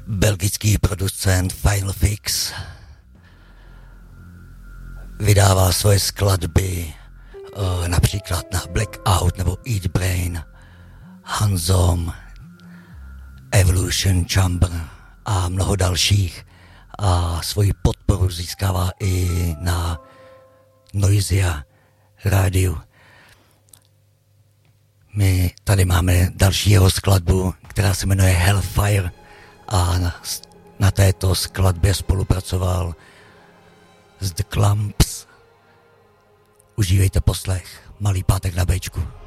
belgický producent Final Fix vydává svoje skladby například na Blackout nebo Eat Brain, Hansom, Evolution Chamber a mnoho dalších. A svoji podporu získává i na Noisia rádiu. My tady máme další jeho skladbu, která se jmenuje Hellfire a na této skladbě spolupracoval s The Clumps. Užívejte poslech. Malý pátek na Bčku.